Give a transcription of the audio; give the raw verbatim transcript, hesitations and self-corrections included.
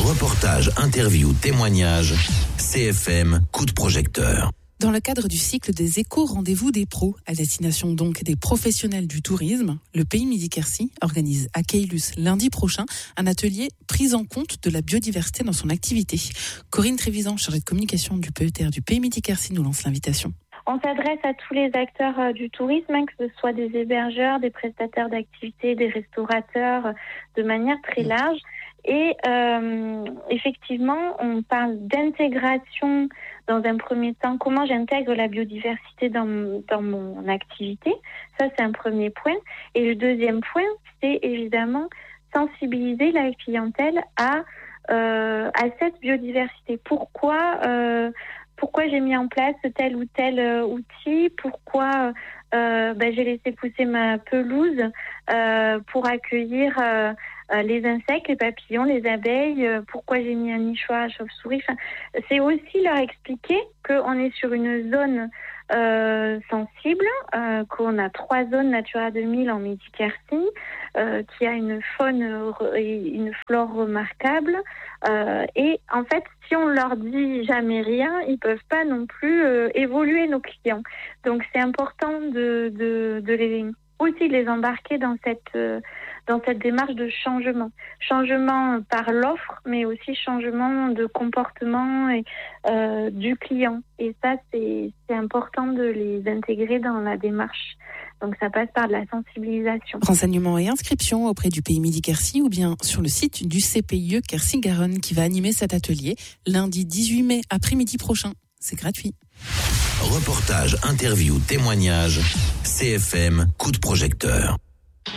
Reportage, interview, témoignage, C F M, coup de projecteur. Dans le cadre du cycle des éco-rendez-vous des pros, à destination donc des professionnels du tourisme, le Pays Midi-Quercy organise à Caylus lundi prochain un atelier prise en compte de la biodiversité dans son activité. Corinne Trévisan, chargée de communication du P E T R du Pays Midi-Quercy, nous lance l'invitation. On s'adresse à tous les acteurs euh, du tourisme, hein, que ce soit des hébergeurs, des prestataires d'activités, des restaurateurs, euh, de manière très large. Et euh, effectivement, on parle d'intégration dans un premier temps. Comment j'intègre la biodiversité dans, dans mon activité? Ça, c'est un premier point. Et le deuxième point, c'est évidemment sensibiliser la clientèle à, euh, à cette biodiversité. Pourquoi euh, Pourquoi j'ai mis en place tel ou tel euh, outil? Pourquoi euh, ben, j'ai laissé pousser ma pelouse euh, pour accueillir euh, euh, les insectes, les papillons, les abeilles? euh, Pourquoi j'ai mis un nichoir à chauve-souris? Enfin, c'est aussi leur expliquer qu'on est sur une zone euh, sensible, euh, qu'on a trois zones Natura deux mille en Midi-Quercy, euh, qui a une faune et une flore remarquable. Euh, et en fait, si on leur dit jamais rien, ils peuvent pas non plus euh, évoluer, nos clients. Donc c'est important de, de, de les aussi de les embarquer dans cette euh, dans cette démarche de changement, changement par l'offre, mais aussi changement de comportement et, euh, du client. Et ça, c'est c'est important de les intégrer dans la démarche. Donc ça passe par de la sensibilisation. Renseignements et inscriptions auprès du Pays Midi-Quercy ou bien sur le site du C P I E Quercy-Garonne qui va animer cet atelier lundi dix-huit mai après-midi prochain. C'est gratuit. Reportage, interview, témoignage, C F M, coup de projecteur.